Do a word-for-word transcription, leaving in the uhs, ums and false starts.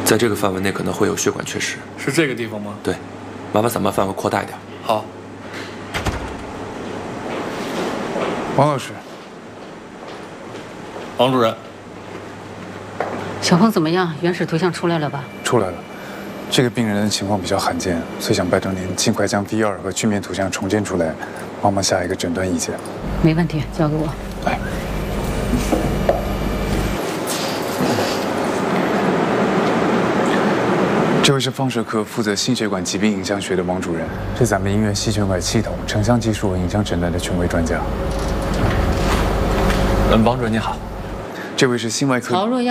在这个范围内可能会有血管缺失。 是这个地方吗？ 对，麻烦咱们范围扩大一点。 好。 王老师， 王主任， 小凤怎么样？原始图像出来了吧？ 出来了。这个病人的情况比较罕见，所以想拜托您尽快将 V 二和曲面图像重建出来，帮忙下一个诊断意见。 没问题，交给我。 来。这位是放射科负责心血管疾病影像学的王主任，是咱们医院心血管系统成像技术和影像诊断的权威专家。 嗯，王主任您好。 这位是心外科。 曹若亚。